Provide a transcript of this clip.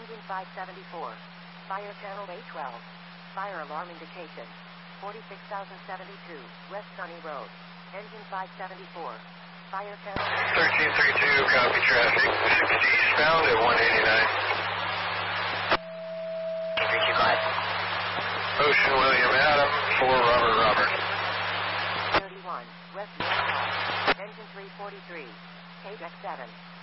Engine 574. Fire channel A12. Fire alarm indication. 46,072, West Sunny Road. Engine 574. Fire channel... 1332, copy traffic. 60 eastbound at 189. Reach you glide. Ocean William Adam, 4 Robert. 31, West North. Engine 343. KX7.